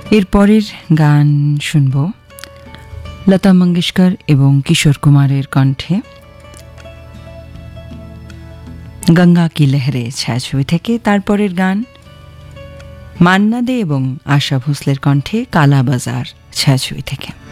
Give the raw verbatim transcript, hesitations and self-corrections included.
এরপরের গান শুনব লতা মঙ্গেশকর এবং কিশোর কুমারের কণ্ঠে গঙ্গা কি লহরে ছায়াছবি থেকে। তারপরের গান মান্না দে এবং আশা ভোসলের কণ্ঠে কালা বাজার ছায়াছবি থেকে।